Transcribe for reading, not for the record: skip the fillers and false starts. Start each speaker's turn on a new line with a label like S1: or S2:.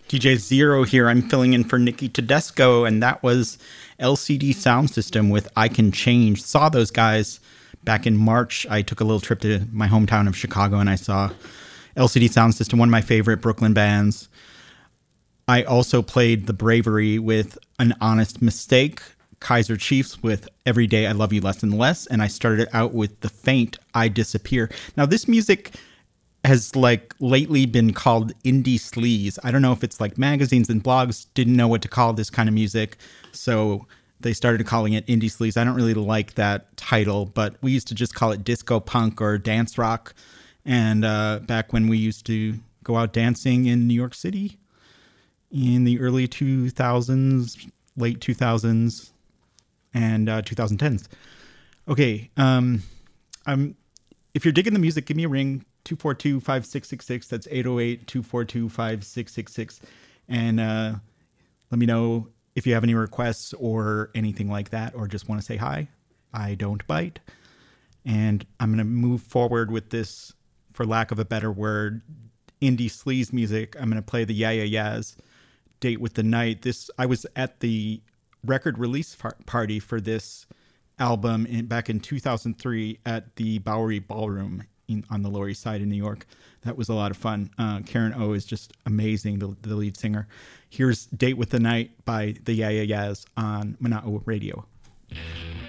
S1: DJ Zero here. I'm filling in for Nikki Tedesco, and that was LCD Sound System with I Can Change. Saw those guys back in March. I took a little trip to my hometown of Chicago, and I saw LCD Sound System, one of my favorite Brooklyn bands. I also played The Bravery with An Honest Mistake, Kaiser Chiefs with Every Day I Love You Less and Less, and I started out with The Faint, I Disappear. Now, this music has like lately been called indie sleaze. I don't know if it's like magazines and blogs didn't know what to call this kind of music, so they started calling it indie sleaze. I don't really like that title, but we used to just call it disco punk or dance rock. And back when we used to go out dancing in New York City in the early 2000s, late 2000s, and 2010s. Okay, if you're digging the music, give me a ring. 242-5666. That's 808-242-5666. And let me know if you have any requests or anything like that, or just want to say hi. I don't bite. And I'm going to move forward with this, for lack of a better word, indie sleaze music. I'm going to play the Yeah Yeah Yeahs, Date with the Night. I was at the record release party for this album back in 2003 at the Bowery Ballroom on the Lower East Side in New York. That was a lot of fun. Karen O is just amazing, the lead singer. Here's Date with the Night by the Yeah Yeah Yeahs on Mana'o Radio.